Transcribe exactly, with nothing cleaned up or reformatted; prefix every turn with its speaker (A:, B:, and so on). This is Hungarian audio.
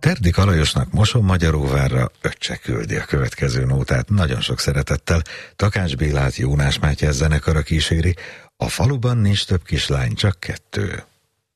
A: Terdik Alajosnak Mosonmagyaróvárra öccse küldi a következő nótát. Nagyon sok szeretettel Takács Bélát Jónás Mátyás zenekara kíséri. A faluban nincs több kislány, csak kettő.